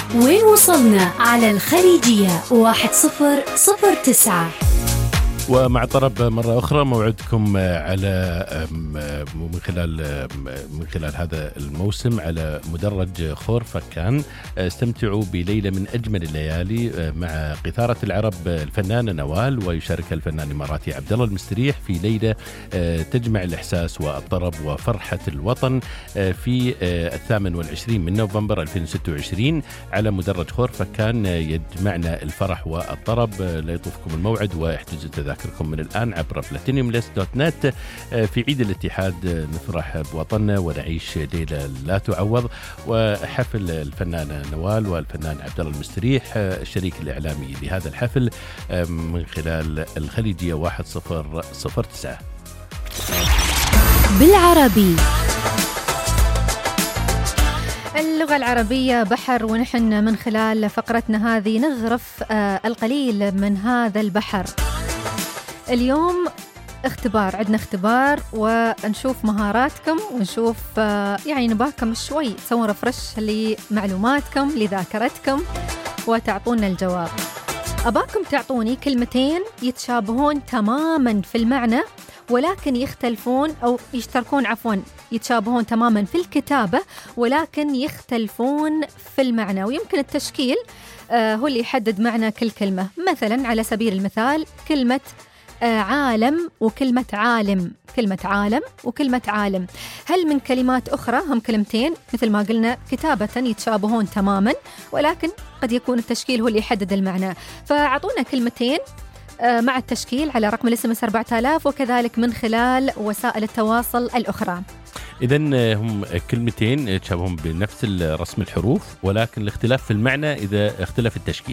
وين وصلنا على الخليجية 1009. ومع طرب مرة أخرى موعدكم على من خلال هذا الموسم على مدرج خور فكان. استمتعوا بليلة من أجمل الليالي مع قيثارة العرب الفنانة نوال، ويشاركها الفنان الإماراتي عبد الله المستريح في ليلة تجمع الإحساس والطرب وفرحة الوطن في 28 من نوفمبر 2026 على مدرج خور فكان. يجمعنا الفرح والطرب. لا يطوفكم الموعد واحجزوا تذاكركم من الآن عبر platinumlist.net. في عيد الاتحاد نفرح بوطننا ونعيش ليلة لا تعوض. وحفل الفنانة نوال والفنان عبد الله المستريح الشريك الإعلامي لهذا الحفل من خلال الخليجية 1009 بالعربي. اللغة العربية بحر، ونحن من خلال فقرتنا هذه نغرف القليل من هذا البحر. اليوم عندنا اختبار ونشوف مهاراتكم ونشوف يعني نباكم شوي تسوون رفرش لمعلوماتكم لذاكرتكم وتعطونا الجواب. أباكم تعطوني كلمتين يتشابهون تماما في المعنى ولكن يختلفون أو يشتركون يتشابهون تماما في الكتابة ولكن يختلفون في المعنى، ويمكن التشكيل هو اللي يحدد معنى كل كلمة. مثلا على سبيل المثال كلمة عالم وكلمة عالم، كلمة عالم وكلمة عالم. هل من كلمات أخرى هم كلمتين مثل ما قلنا كتابة يتشابهون تماما ولكن قد يكون التشكيل هو اللي يحدد المعنى. فأعطونا كلمتين مع التشكيل على رقم الSMS 4000 وكذلك من خلال وسائل التواصل الأخرى. إذن هم كلمتين يتشابهون بنفس رسم الحروف ولكن الاختلاف في المعنى إذا اختلف التشكيل.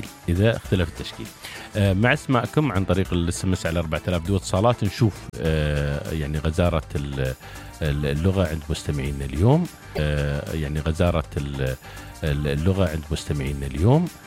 مع اسمعكم عن طريق الSMS على 4000 دو اتصالات نشوف يعني غزارة اللغة عند مستمعين اليوم.